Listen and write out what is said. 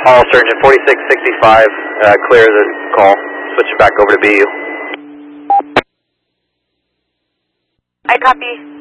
All Surgeon 4665, clear the call. Switch it back over to BU. I copy.